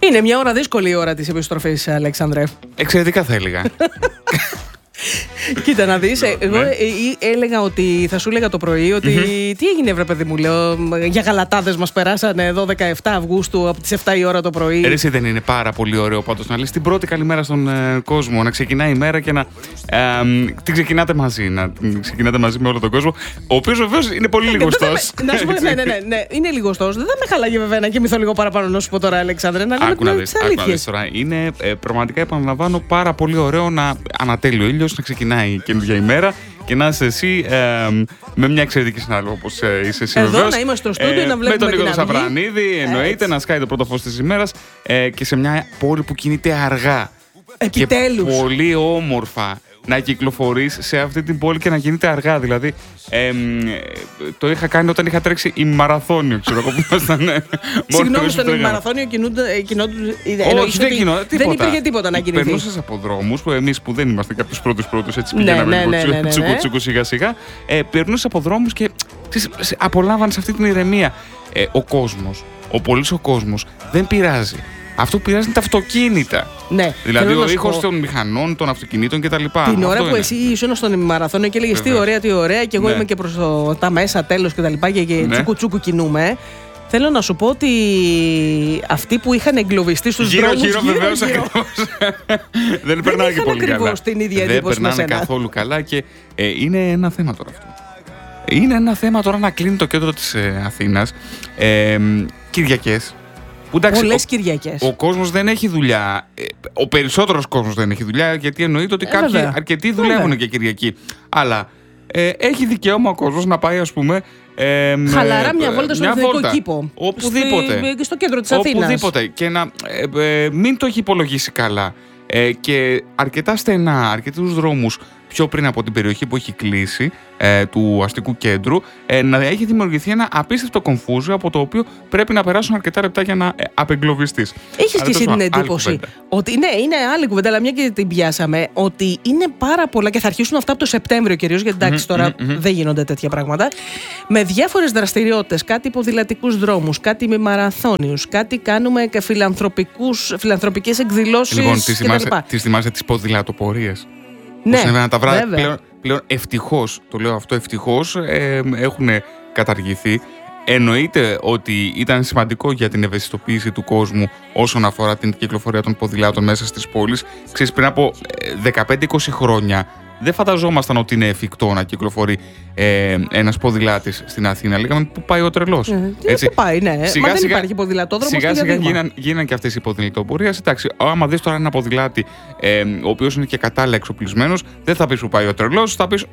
Είναι μια ώρα δύσκολη η ώρα της επιστροφής, Αλέξανδρε. Εξαιρετικά θα έλεγα. Κοίτα να δεις, εγώ έλεγα ότι θα σου έλεγα το πρωί ότι τι έγινε βρε παιδί μου, λέω, για γαλατάδες μας περάσανε εδώ 17 Αυγούστου από τις 7 η ώρα το πρωί. Εσύ δεν είναι πάρα πολύ ωραίο πάντως να λες την πρώτη καλημέρα στον κόσμο, να ξεκινάει η μέρα και να την ξεκινάτε μαζί, να την ξεκινάτε μαζί με όλο τον κόσμο, ο οποίος βεβαίως είναι πολύ λιγοστός. Να σου πω, ναι, είναι λιγοστός. Δεν θα με χαλάγει βέβαια να κοιμηθώ λίγο παραπάνω να σου πω τώρα, Αλέξανδρε, να λέμε τις αλήθειες. Είναι πραγματικά, επαναλαμβάνω, πάρα πολύ ωραίο να ανατέλει ο ήλιος, να ξεκινάει η καινούργια ημέρα και να είσαι εσύ με μια εξαιρετική συνάλληλο όπως είσαι εσύ. Εδώ βεβαίως, να είμαστε στο στούντιο, να βλέπουμε με τον Νίκο την Σαβρανίδη, εννοείται, να σκάει το πρώτο φως της ημέρας και σε μια πόλη που κινείται αργά. Επιτέλους. Και πολύ όμορφα να κυκλοφορείς σε αυτή την πόλη και να κινείται αργά. Δηλαδή, το είχα κάνει όταν είχα τρέξει ημιμαραθώνιο, ξέρω εγώ που ήμασταν. Συγγνώμη, στον ημιμαραθώνιο Όχι, δεν υπήρχε τίποτα να κινηθεί. Περνούσες από δρόμους που εμείς που δεν είμαστε και από τους πρώτους έτσι πηγαίναμε λίγο τσουκουτσουκου σιγά σιγά. Περνούσες από δρόμους και απολάμβανες αυτή την ηρεμία. Ο κόσμος, ο κόσμος δεν πειράζει. Αυτό που πειράζει είναι τα αυτοκίνητα. Ναι, δηλαδή ο ήχος των μηχανών, των αυτοκινήτων κτλ. Την ώρα που εσύ ήσουν στον ημιμαραθώνιο και έλεγες τι ωραία, και εγώ είμαι και προς τα μέσα τέλος κτλ. Και τσουκουτσούκου κινούμε. Θέλω να σου πω ότι αυτοί που είχαν εγκλωβιστεί στους δρόμους γύρω βεβαίως ακριβώς. Δεν περνάνε και πολύ καλά. Ακριβώς την ίδια εντύπωση με σένα. Δεν περνάνε καθόλου καλά και είναι ένα θέμα τώρα αυτό. Είναι ένα θέμα τώρα να κλείνει το κέντρο της Αθήνας Κυριακές. Πολλές Κυριακές. Ο κόσμος δεν έχει δουλειά. Ο περισσότερος κόσμος δεν έχει δουλειά, γιατί εννοείται ότι κάποιοι αρκετοί δουλεύουν και Κυριακή. Αλλά έχει δικαίωμα ο κόσμος να πάει, ας πούμε, χαλαρά μια βόλτα στον Εθνικό Κήπο. Οπουδήποτε. Στο κέντρο της Αθήνας. Οπουδήποτε. Και να μην το έχει υπολογίσει καλά. Και αρκετά στενά, αρκετούς δρόμους πιο πριν από την περιοχή που έχει κλείσει του αστικού κέντρου, να έχει δημιουργηθεί ένα απίστευτο κομφούζιο από το οποίο πρέπει να περάσουν αρκετά λεπτά για να απεγκλωβιστείς. Έχεις και εσύ την εντύπωση ότι είναι άλλη κουβέντα, αλλά μια και την πιάσαμε, ότι είναι πάρα πολλά και θα αρχίσουν αυτά από το Σεπτέμβριο κυρίως, γιατί εντάξει τώρα δεν γίνονται τέτοια πράγματα, με διάφορες δραστηριότητες, κάτι ποδηλατικούς δρόμους, κάτι με μαραθώνιους, κάτι κάνουμε και φιλανθρωπικές εκδηλώσεις. Λοιπόν, τις θυμάσαι τις ποδηλατοπορίες? Ναι, τα βράδια πλέον ευτυχώς, το λέω αυτό, ευτυχώς έχουν καταργηθεί. Εννοείται ότι ήταν σημαντικό για την ευαισθητοποίηση του κόσμου όσον αφορά την κυκλοφορία των ποδηλάτων μέσα στις πόλεις. Ξέρεις, πριν από 15-20 χρόνια δεν φανταζόμασταν ότι είναι εφικτό να κυκλοφορεί ένας ποδηλάτης στην Αθήνα. Λέγαμε πού πάει ο τρελός. Πού πάει, ναι. Μα δεν υπάρχει ποδηλατόδρομος. Σιγά-σιγά γίναν και αυτές οι ποδηλατοπορίες. Εντάξει, άμα δεις τώρα ένα ποδηλάτη ο οποίος είναι και κατάλληλα εξοπλισμένος, δεν θα πεις που πάει ο τρελός, θα πεις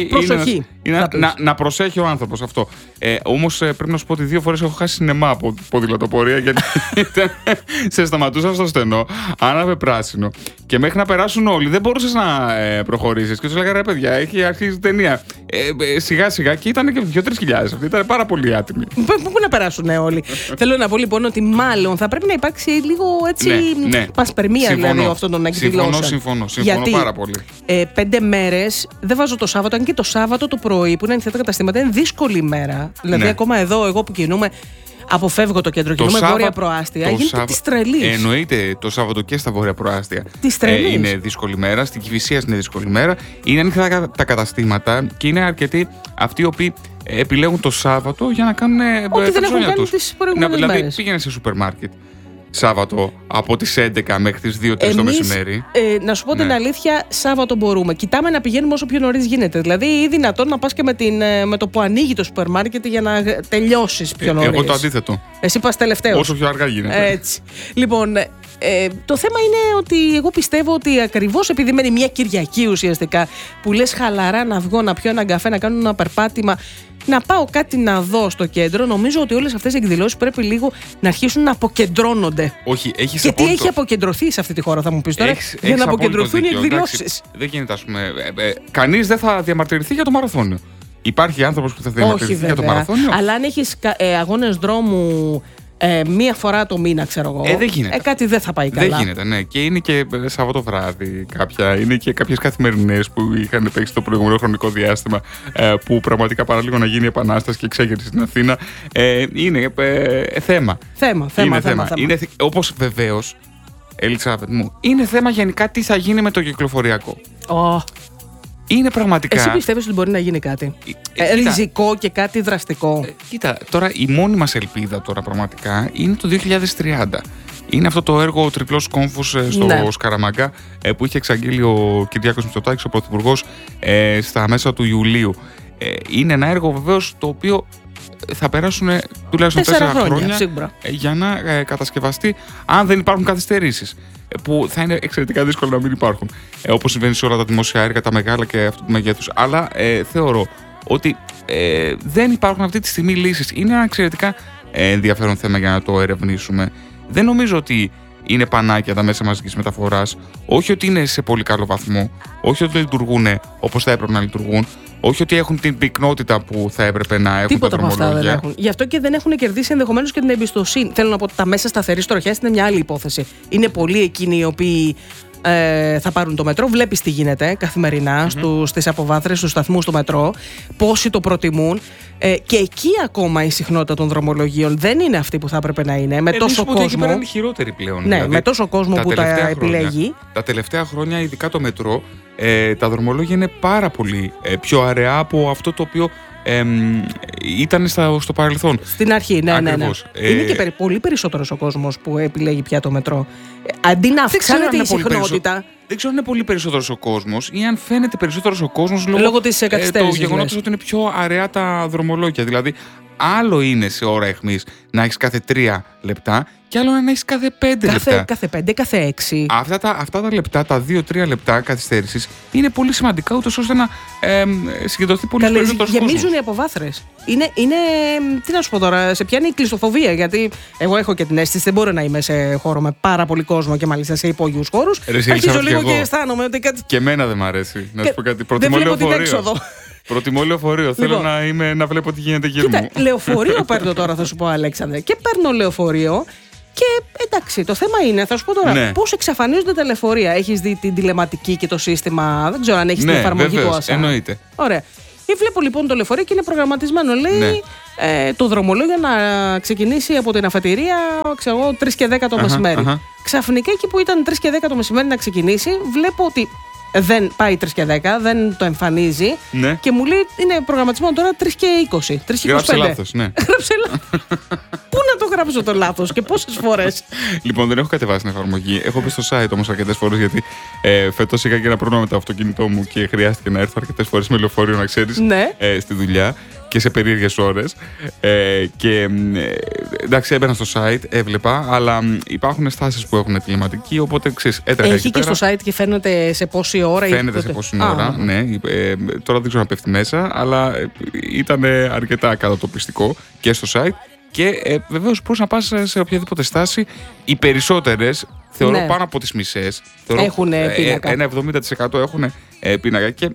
να προσέχει ο άνθρωπος αυτό. Όμως πρέπει να σου πω ότι 2 φορές έχω χάσει σινεμά από ποδηλατοπορία, γιατί σε σταματούσαν στο στενό, άναβε πράσινο και μέχρι να περάσουν όλοι δεν μπορούσες να προχωρήσεις. Και τους έλεγα, ρε παιδιά, έχει αρχίσει η ταινία. Σιγά-σιγά και ήταν και 2-3 χιλιάδες. Αυτή ήταν πάρα πολύ άτιμη. Πού να περάσουν όλοι. Θέλω να πω λοιπόν ότι μάλλον θα πρέπει να υπάρξει λίγο έτσι πασπερμία δηλαδή αυτών των εκδηλώσεων. Συμφωνώ πάρα πολύ. 5 μέρες, δεν βάζω το Σάββατο, αν και το Σάββατο το πρωί που είναι ανοιχτά τα καταστήματα είναι δύσκολη ημέρα. Δηλαδή ακόμα εδώ, εγώ που κινούμαι. Αποφεύγω το κέντρο, κινούμε βόρεια προάστια. Γίνεται τη τρελή. Εννοείται το Σάββατο και στα βόρεια προάστια. Είναι δύσκολη μέρα. Στην Κηφισίας είναι δύσκολη μέρα. Είναι ανοιχτά τα καταστήματα και είναι αρκετοί αυτοί οι οποίοι επιλέγουν το Σάββατο για να κάνουν ό,τι δεν έχουν κάνει τις προηγούμενες μέρες. Δηλαδή πήγαινε σε σούπερ μάρκετ Σάββατο από τις 11 μέχρι τις 2-3 το μεσημέρι. Να σου πω την αλήθεια, Σάββατο μπορούμε. Κοιτάμε να πηγαίνουμε όσο πιο νωρίς γίνεται. Δηλαδή, ή δυνατόν να πας και με το που ανοίγει το σούπερ μάρκετ για να τελειώσεις πιο νωρίς. Εγώ το αντίθετο. Εσύ πας τελευταίος. Όσο πιο αργά γίνεται. Έτσι. Λοιπόν, το θέμα είναι ότι εγώ πιστεύω ότι ακριβώς επειδή μένει μια Κυριακή ουσιαστικά που λες χαλαρά να βγω, να πιω έναν καφέ, να κάνω ένα περπάτημα, να πάω κάτι να δω στο κέντρο, νομίζω ότι όλες αυτές οι εκδηλώσεις πρέπει λίγο να αρχίσουν να αποκεντρώνονται. Όχι, έχεις και τι έχει αποκεντρωθεί σε αυτή τη χώρα, θα μου πεις τώρα, για να αποκεντρωθούν οι εκδηλώσεις. Δεν γίνεται, ας πούμε. Κανείς δεν θα διαμαρτυρηθεί για το μαραθώνιο. Υπάρχει άνθρωπος που θα διαμαρτυρηθεί για το μαραθώνιο. Αλλά αν έχεις αγώνες δρόμου μία φορά το μήνα, ξέρω εγώ. Δεν γίνεται. Κάτι δεν θα πάει καλά. Δεν γίνεται, ναι. Και είναι και Σαββατοβράδυ κάποια. Είναι και κάποιες καθημερινές που είχαν παίξει το προηγούμενο χρονικό διάστημα, που πραγματικά παραλίγο να γίνει επανάσταση και εξέγερση στην Αθήνα. Είναι θέμα. Θέμα. Είναι, όπως βεβαίως, Ελισάβετ μου, είναι θέμα γενικά τι θα γίνει με το κυκλοφοριακό. Είναι πραγματικά. Εσύ πιστεύεις ότι μπορεί να γίνει κάτι ριζικό και κάτι δραστικό? Κοίτα, τώρα η μόνη μας ελπίδα τώρα πραγματικά είναι το 2030. Είναι αυτό το έργο ο τριπλός κόμβος στο Σκαραμαγκά, που είχε εξαγγείλει ο Κυριάκος Μητσοτάκης, ο Πρωθυπουργός, στα μέσα του Ιουλίου. Είναι ένα έργο βεβαίως το οποίο θα περάσουν τουλάχιστον 4 χρόνια για να κατασκευαστεί, αν δεν υπάρχουν καθυστερήσεις, που θα είναι εξαιρετικά δύσκολο να μην υπάρχουν, όπως συμβαίνει σε όλα τα δημόσια έργα, τα μεγάλα και αυτού του μεγέθους. Αλλά θεωρώ ότι δεν υπάρχουν αυτή τη στιγμή λύσεις. Είναι ένα εξαιρετικά ενδιαφέρον θέμα για να το ερευνήσουμε. Δεν νομίζω ότι είναι πανάκια τα μέσα μαζικής μεταφοράς. Όχι ότι είναι σε πολύ καλό βαθμό. Όχι ότι λειτουργούν όπως θα έπρεπε να λειτουργούν. Όχι ότι έχουν την πυκνότητα που θα έπρεπε να έχουν. Τίποτα από αυτά δεν έχουν. Γι' αυτό και δεν έχουν κερδίσει ενδεχομένως και την εμπιστοσύνη. Θέλω να πω ότι τα μέσα σταθερής τροχιάς είναι μια άλλη υπόθεση. Είναι πολλοί εκείνοι οι οποίοι θα πάρουν το μετρό. Βλέπεις τι γίνεται καθημερινά στις αποβάθρες, στους σταθμούς του μετρό. Πόσοι το προτιμούν. Και εκεί ακόμα η συχνότητα των δρομολογίων δεν είναι αυτή που θα έπρεπε να είναι. Με τόσο κόσμο. Εκεί πέρα είναι χειρότερη πλέον. Ναι, δηλαδή, με τόσο κόσμο που τα επιλέγει. Τα τελευταία χρόνια, ειδικά το μετρό, τα δρομολόγια είναι πάρα πολύ πιο αραιά από αυτό το οποίο ήταν στο παρελθόν. Στην αρχή, ναι. Είναι και πολύ περισσότερος ο κόσμος που επιλέγει πια το μετρό. Αντί να αυξάνεται η συχνότητα. Δεν ξέρω αν είναι πολύ περισσότερος ο κόσμος ή αν φαίνεται περισσότερος ο κόσμος λόγω της καθυστέρησης. Το γεγονότος ότι είναι πιο αραιά τα δρομολόγια. Δηλαδή, άλλο είναι σε ώρα αιχμής να έχεις κάθε 3 λεπτά και άλλο να έχεις κάθε 5 λεπτά. Κάθε 5, κάθε 6. Αυτά τα λεπτά, τα 2-3 λεπτά καθυστέρησης, είναι πολύ σημαντικά, ούτως ώστε να συγκεντρωθεί πολύ περισσότερος κόσμος. Γεμίζουν οι αποβάθρες. Είναι, τι να σου πω τώρα, σε πιάνει η κλειστοφοβία. Γιατί εγώ έχω και την αίσθηση, δεν μπορώ να είμαι σε χώρο με πάρα πολύ κόσμο και μάλιστα σε υπόγειους χώρους. Αρχίζω λίγο και αισθάνομαι ότι κάτι. Και εμένα δεν μ' αρέσει. Να σου πω κάτι. Δεν βλέπω την έξοδο. Προτιμώ λεωφορείο. Θέλω να βλέπω τι γίνεται γύρω μου. Λεωφορείο παίρνω τώρα, θα σου πω, Αλέξανδρε. Και παίρνω λεωφορείο. Και εντάξει, το θέμα είναι, θα σου πω τώρα, πώς εξαφανίζονται τα λεωφορεία. Έχεις δει την τηλεματική και το σύστημα, δεν ξέρω αν έχεις την εφαρμογή του ΑΣΑ. Εννοείται. Ωραία. Βλέπω λοιπόν το λεωφορείο και είναι προγραμματισμένο. Λέει το δρομολόγιο να ξεκινήσει από την αφετηρία, ξέρω εγώ, 3 και 10 το μεσημέρι. Ξαφνικά εκεί που ήταν 3 και 10 το μεσημέρι να ξεκινήσει, βλέπω ότι δεν πάει 3 και 10, δεν το εμφανίζει και μου λέει είναι προγραμματισμένο τώρα 3 και 20. 3 και 25. Γράψε λάθος, ναι. Γράψε λάθος. Πού να το γράψω το λάθος και πόσες φορές? Λοιπόν, δεν έχω κατεβάσει την εφαρμογή. Έχω μπει στο site όμως αρκετές φορές, γιατί φέτος είχα και ένα πρόβλημα με το αυτοκίνητό μου και χρειάστηκε να έρθω αρκετές φορές με λεωφορείο, να ξέρεις, στη δουλειά και σε περίεργες ώρες. Και εντάξει, έμπαινα στο site, έβλεπα, αλλά υπάρχουν στάσεις που έχουν τηλεματική, οπότε ξέρεις, έτρεχα εκεί πέρα. Έχει και στο site και φαίνεται σε πόση ώρα. Φαίνεται σε πόση ώρα, ναι. Τώρα δεν ξέρω να πέφτει μέσα, αλλά ήταν αρκετά κατατοπιστικό και στο site. Και βεβαίως μπορείς να πας σε οποιαδήποτε στάση. Οι περισσότερες, θεωρώ πάνω από τις μισές, έχουν πίνακα. Ένα 70% έχουν πίνακα. Και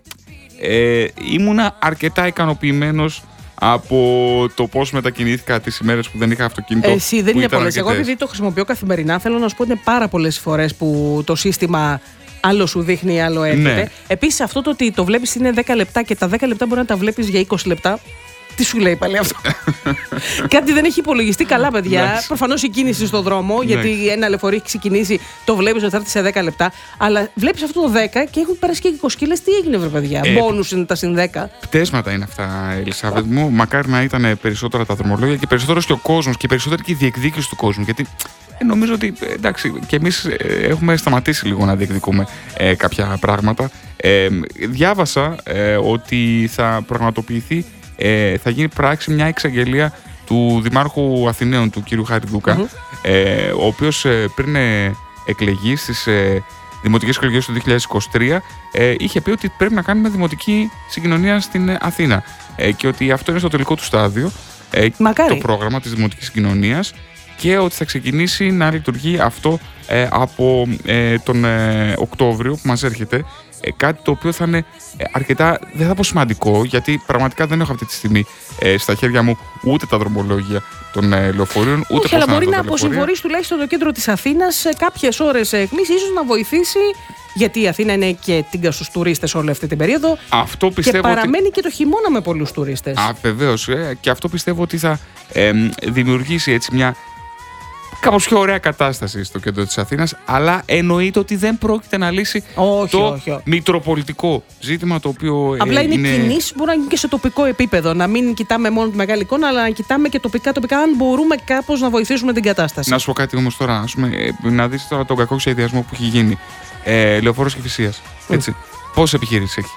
ήμουνα αρκετά ικανοποιημένος από το πώς μετακινήθηκα τις ημέρες που δεν είχα αυτοκίνητο. Εσύ δεν είναι πολλές. Εγώ επειδή το χρησιμοποιώ καθημερινά, θέλω να σου πω ότι είναι πάρα πολλές φορές που το σύστημα άλλο σου δείχνει, άλλο έρχεται. Ναι. Επίσης αυτό το ότι το βλέπεις είναι 10 λεπτά και τα 10 λεπτά μπορεί να τα βλέπεις για 20 λεπτά. Τι σου λέει πάλι αυτό? Κάτι δεν έχει υπολογιστεί καλά, παιδιά. Προφανώς η κίνηση στον δρόμο, γιατί ένα λεωφορείο έχει ξεκινήσει, το βλέπεις ότι θα έρθει σε 10 λεπτά. Αλλά βλέπεις αυτό το 10 και έχουν περάσει και 20 και λες τι έγινε, βρε παιδιά. Μπόνους είναι τα συν 10. Πτέσματα είναι αυτά, Ελισάβετ μου. Μακάρι να ήταν περισσότερα τα δρομολόγια και περισσότερος και ο κόσμος και περισσότερη και η διεκδίκηση του κόσμου. Γιατί νομίζω ότι εντάξει, και εμείς έχουμε σταματήσει λίγο να διεκδικούμε κάποια πράγματα. Διάβασα ότι θα πραγματοποιηθεί. Θα γίνει πράξη μια εξαγγελία του Δημάρχου Αθηναίων, του κ. Χαριδούκα, ο οποίος πριν εκλεγεί στις δημοτικές εκλογές του 2023 είχε πει ότι πρέπει να κάνουμε δημοτική συγκοινωνία στην Αθήνα και ότι αυτό είναι στο τελικό του στάδιο, το πρόγραμμα της δημοτικής συγκοινωνίας, και ότι θα ξεκινήσει να λειτουργεί αυτό από τον Οκτώβριο που μας έρχεται. κάτι το οποίο θα είναι αρκετά, δεν θα πω σημαντικό, γιατί πραγματικά δεν έχω αυτή τη στιγμή στα χέρια μου ούτε τα δρομολόγια των λεωφορείων, ούτε όχι, αλλά μπορεί να αποσυμφορήσει τουλάχιστον το κέντρο της Αθήνας σε κάποιες ώρες κλίση, ίσως να βοηθήσει. Γιατί η Αθήνα είναι και τίγκα στους τουρίστες όλη αυτή την περίοδο. Αυτό πιστεύω. Και παραμένει και το χειμώνα με πολλούς τουρίστες. Βεβαίως. Και αυτό πιστεύω ότι θα δημιουργήσει έτσι μια κάπως πιο ωραία κατάσταση στο κέντρο της Αθήνας. Αλλά εννοείται ότι δεν πρόκειται να λύσει το μητροπολιτικό ζήτημα, το οποίο. Απλά είναι κινήσεις που μπορεί να γίνει και σε τοπικό επίπεδο. Να μην κοιτάμε μόνο τη μεγάλη εικόνα, αλλά να κοιτάμε και τοπικά, αν μπορούμε κάπως να βοηθήσουμε την κατάσταση. Να σου πω κάτι όμως τώρα. Να δεις τώρα τον κακό σχεδιασμό που έχει γίνει. Λεωφόρος Κηφισίας. Πόσες επιχειρήσεις έχει?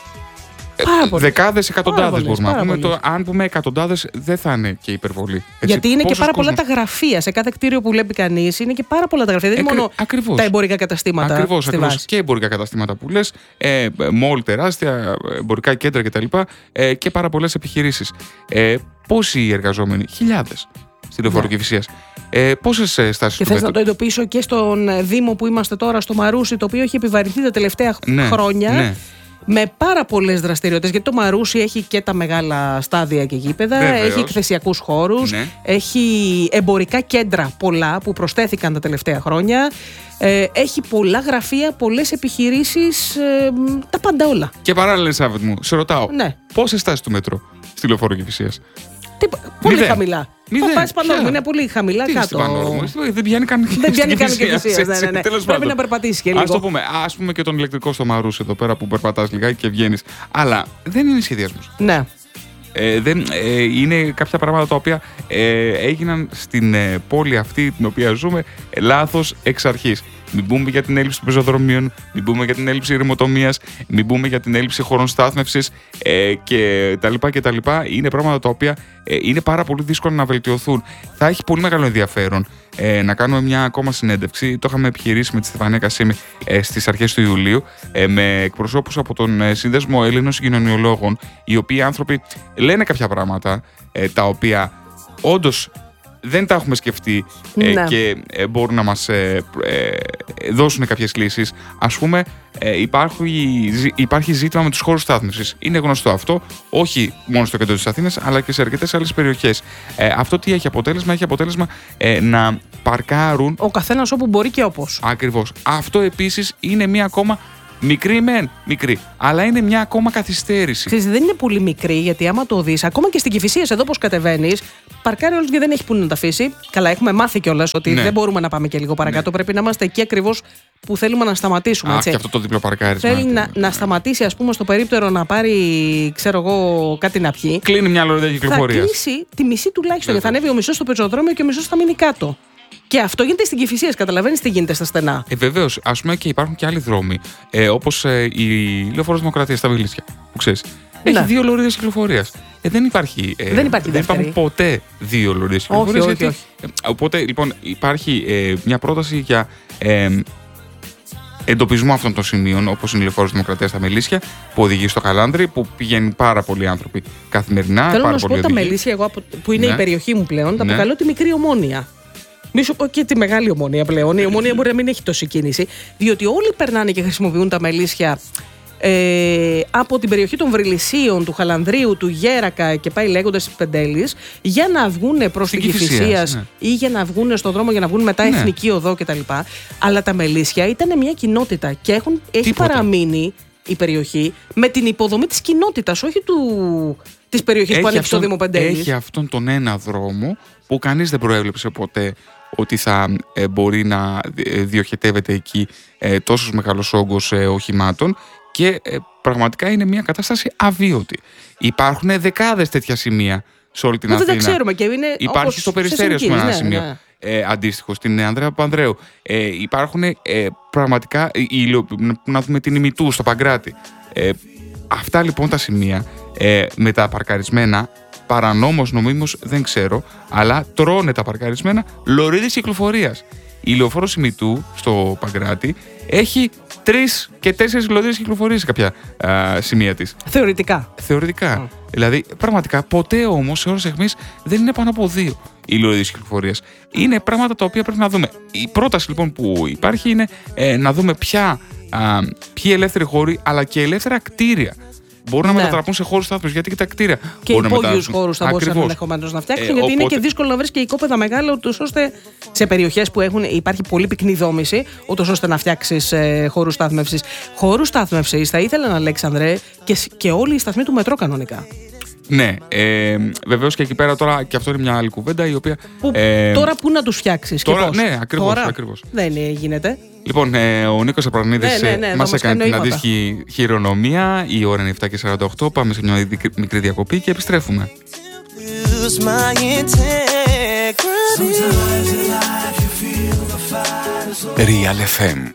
Δεκάδες, εκατοντάδες μπορούμε να πούμε. Αν πούμε εκατοντάδες, δεν θα είναι και υπερβολή. Γιατί είναι και πάρα πολλά τα γραφεία. Σε κάθε κτίριο που βλέπει κανείς, είναι και πάρα πολλά τα γραφεία. Δεν είναι μόνο τα εμπορικά καταστήματα. Ακριβώς. Και εμπορικά καταστήματα που λες, μόλ τεράστια, εμπορικά κέντρα κτλ. Και πάρα πολλές επιχειρήσεις. Πόσοι εργαζόμενοι? Χιλιάδες στη Λεωφόρο Κηφισίας. Πόσες στάσεις? Και θες να το εντοπίσω και στον Δήμο που είμαστε τώρα, στο Μαρούσι, το οποίο έχει επιβαρυνθεί τα τελευταία χρόνια. Με πάρα πολλές δραστηριότητες. Γιατί το Μαρούσι έχει και τα μεγάλα στάδια και γήπεδα, έχει εκθεσιακούς χώρους, έχει εμπορικά κέντρα πολλά που προσθέθηκαν τα τελευταία χρόνια. Έχει πολλά γραφεία, πολλές επιχειρήσεις, τα πάντα όλα. Και παράλληλα, Σάββατ μου, σε ρωτάω, πόσες στάσεις του μετρό στη Λεωφόρο Κηφισίας? Πολύ χαμηλά. Πας Πανόρμου, είναι πολύ χαμηλά κάτω. Δεν πιάνει καν Κηφισίας. Πρέπει να περπατήσει και λίγο. Ας πούμε και τον ηλεκτρικό στο Μαρούσι εδώ πέρα που περπατάς λιγάκι και βγαίνεις. Αλλά δεν είναι σχεδιασμός. Ναι. Είναι κάποια πράγματα τα οποία έγιναν στην πόλη αυτή την οποία ζούμε λάθος εξ αρχής. Μην πούμε για την έλλειψη των πεζοδρομίων, μην πούμε για την έλλειψη ηρεμοτομίας, μην πούμε για την έλλειψη χώρων στάθμευσης και τα λοιπά. Είναι πράγματα τα οποία είναι πάρα πολύ δύσκολο να βελτιωθούν. Θα έχει πολύ μεγάλο ενδιαφέρον να κάνουμε μια ακόμα συνέντευξη. Το είχαμε επιχειρήσει με τη Στεφανία Κασίμη στις αρχές του Ιουλίου, με εκπροσώπους από τον Σύνδεσμο Έλληνων Συγκοινωνιολόγων, οι οποίοι άνθρωποι λένε κάποια πράγματα τα οποία όντως δεν τα έχουμε σκεφτεί και μπορούν να μας δώσουν κάποιες λύσεις. Ας πούμε, υπάρχει ζήτημα με τους χώρους στάθμευσης. Είναι γνωστό αυτό, όχι μόνο στο κέντρο της Αθήνας, αλλά και σε αρκετές άλλες περιοχές. Αυτό τι έχει αποτέλεσμα? Έχει αποτέλεσμα να παρκάρουν ο καθένας όπου μπορεί και όπως. Ακριβώς. Αυτό επίσης είναι μία ακόμα μικρή, αλλά είναι μια ακόμα καθυστέρηση. Δεν είναι πολύ μικρή, γιατί άμα το δεις, ακόμα και στην Κηφισίας, εδώ πως κατεβαίνεις, παρκάρει όλους και δεν έχει που να τα αφήσει. Καλά, έχουμε μάθει κιόλας ότι δεν μπορούμε να πάμε και λίγο παρακάτω. Πρέπει να είμαστε εκεί ακριβώς που θέλουμε να σταματήσουμε. Και αυτό το διπλό παρκάρισμα. Θέλει να σταματήσει, ας πούμε, στο περίπτερο να πάρει, ξέρω εγώ, κάτι να πιει. Κλείνει μια λωρίδα κυκλοφορίας. Θα κλείσει τη μισή τουλάχιστον. Θα ανέβει ο μισός στο πεζοδρόμιο και ο μισός θα μείνει κάτω. Και αυτό γίνεται στην Κηφισίας, καταλαβαίνεις τι γίνεται στα στενά. Βεβαίως. Ας πούμε και υπάρχουν και άλλοι δρόμοι, όπως η Λεωφόρος Δημοκρατίας στα Βιλίσια, που ξέρεις. Έχει 2 λωρίδες κυκλοφορίας. Δεν υπάρχουν ποτέ 2 λωρίδες κυκλοφορίας. Όχι. Οπότε λοιπόν υπάρχει μια πρόταση για εντοπισμό αυτών των σημείων, όπως είναι η Λεωφόρος Δημοκρατίας στα Μελίσια, που οδηγεί στο Καλάνδρι, που πηγαίνουν πάρα πολλοί άνθρωποι καθημερινά. Θέλω να σου πω τα Μελίσια, εγώ που είναι η περιοχή μου πλέον, τα αποκαλώ τη μικρή Ομόνια. Μη σου πω και τη μεγάλη Ομόνια πλέον. Η Ομόνια μπορεί να μην έχει τόση κίνηση, διότι όλοι περνάνε και χρησιμοποιούν τα Μελίσια από την περιοχή των Βρυλισίων, του Χαλανδρίου, του Γέρακα και πάει λέγοντας της Πεντέλης, για να βγουν προς την Κηφισίας ή για να βγουν στον δρόμο για να βγουν μετά Εθνική Οδό κτλ. Αλλά τα Μελίσια ήταν μια κοινότητα και έχει παραμείνει η περιοχή με την υποδομή της κοινότητας, όχι της περιοχής που ανήκει στο Δήμο Πεντέλης. Έχει αυτόν τον ένα δρόμο που κανείς δεν προέβλεψε ποτέ ότι θα μπορεί να διοχετεύεται εκεί τόσος μεγάλος όγκος οχημάτων και πραγματικά είναι μια κατάσταση αβίωτη. Υπάρχουν δεκάδες τέτοια σημεία σε όλη την Αθήνα. Δεν τα ξέρουμε και είναι. Υπάρχει στο Περιστέρι ένα σημείο αντίστοιχο, στην Ανδρέα Παπανδρέου. Υπάρχουν πραγματικά, να δούμε την Ημιτού στο Παγκράτη. Αυτά λοιπόν τα σημεία με τα παρκαρισμένα, παρανόμως νομίμως δεν ξέρω, αλλά τρώνε τα παρκαρισμένα λωρίδες κυκλοφορίας. Η λεωφόρος Ημιτού στο Παγκράτη έχει 3 και 4 λωρίδες κυκλοφορίας σε κάποια σημεία της. Θεωρητικά. Δηλαδή, πραγματικά, ποτέ όμως σε ώρες αιχμής δεν είναι πάνω από 2 οι λωρίδες κυκλοφορίας. Είναι πράγματα τα οποία πρέπει να δούμε. Η πρόταση λοιπόν που υπάρχει είναι να δούμε ποια ποιοι ελεύθεροι χώροι, αλλά και ελεύθερα κτίρια μπορούν να μετατραπούν σε χώρους στάθμευσης. Γιατί και τα κτίρια και υπόγειους χώρους θα μπορούσαν ενδεχομένως να φτιάξουν, γιατί είναι και δύσκολο να βρεις και οικόπεδα μεγάλα, ούτως ώστε σε περιοχές που υπάρχει πολύ πυκνή δόμηση, ούτως ώστε να φτιάξεις χώρους στάθμευσης. Χώρους στάθμευσης θα ήθελαν, Αλέξανδρε, και όλοι οι σταθμοί του μετρό κανονικά. Ναι, βεβαίως και εκεί πέρα τώρα, και αυτό είναι μια άλλη κουβέντα η οποία. Τώρα πού να τους φτιάξεις και πώς. Ναι, ακριβώς. Δεν γίνεται. Λοιπόν, ο Νίκος Απρανίδης μας έκανε την αντίστοιχη χειρονομία. Η ώρα είναι 7:48. Πάμε σε μια μικρή διακοπή και επιστρέφουμε. Real FM.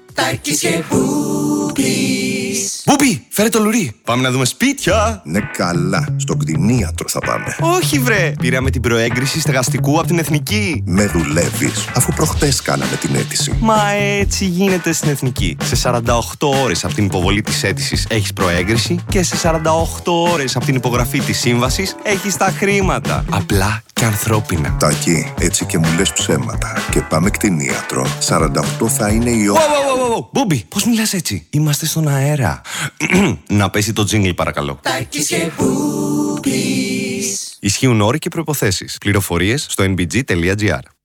Μπούμπι, φέρε το λουρί. Πάμε να δούμε σπίτια. Ναι, καλά. Στο κτηνίατρο θα πάμε. Όχι, βρε. Πήραμε την προέγκριση στεγαστικού από την Εθνική. Με δουλεύεις, αφού προχτές κάναμε την αίτηση. Μα έτσι γίνεται στην Εθνική. Σε 48 ώρες από την υποβολή της αίτησης έχεις προέγκριση και σε 48 ώρες από την υπογραφή της σύμβασης έχεις τα χρήματα. Απλά και ανθρώπινα. Τάκη, έτσι και μου λες ψέματα. Και πάμε κτηνίατρο. 48 θα είναι η ώρα. Μπούμπι, πώς μιλάς έτσι? Είμαστε στον αέρα. Να πέσει το τζίνγκλ, παρακαλώ. Τάκης και Μπούμπις. Ισχύουν όροι και προϋποθέσεις. Πληροφορίες στο nbg.gr.